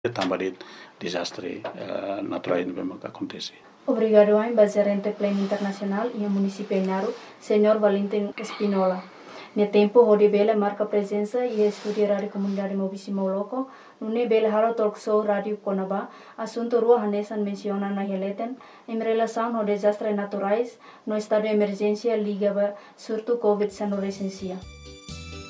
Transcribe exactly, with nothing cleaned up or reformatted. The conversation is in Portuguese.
também desastre uh, natural que acontece. Obrigado ao embaixador pleno internacional e ao município de Naro, senhor Valentim Espinola. No tempo, onde Bela marca presença e estuda a comunidade Mobissimo Loco, no Bela Halo Talk Show Rádio Conaba, assunto rua Hanesan menciona na releten em relação ao desastres naturais no estado de emergência ligado surto Covid dezenove licencia.